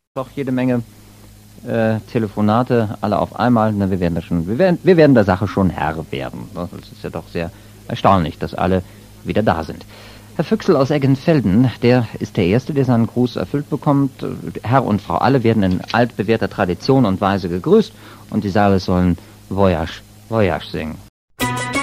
Doch jede Menge Telefonate, alle auf einmal. Na, wir werden der Sache schon Herr werden. Das ist ja doch sehr erstaunlich, dass alle wieder da sind. Herr Füchsel aus Eggenfelden, der ist der Erste, der seinen Gruß erfüllt bekommt. Herr und Frau alle werden in altbewährter Tradition und Weise gegrüßt und die Saale sollen Voyage, Voyage singen.